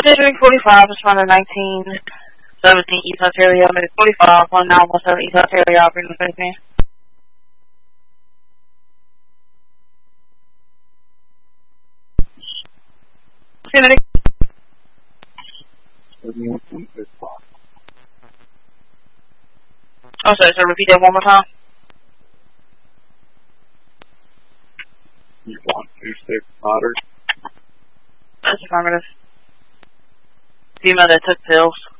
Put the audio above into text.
District 45 is from the 1917 East Ontario, 45, 1917 East Ontario, operating the Philippines. Oh, sorry, so repeat that one more time. You want 26 Otter? That's affirmative. Female that took pills.